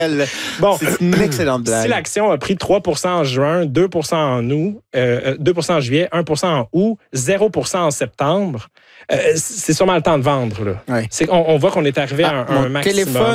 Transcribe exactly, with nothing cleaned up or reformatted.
Bon, c'est une excellente blague. Si l'action a pris trois pour cent en juin, deux pour cent en août, euh, deux pour cent en juillet, un pour cent en août, zéro pour cent en septembre, euh, c'est sûrement le temps de vendre. Là. Ouais. C'est, on, on voit qu'on est arrivé ah, à un, un maximum. Téléphone